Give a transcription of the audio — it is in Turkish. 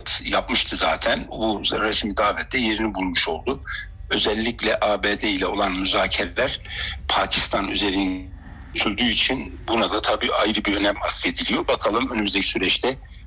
davet yapmıştı zaten. Bu resmi davette yerini bulmuş oldu. Özellikle ABD ile olan müzakereler Pakistan üzerinde sürdüğü için buna da tabii ayrı bir önem atfediliyor. Bakalım önümüzdeki süreçte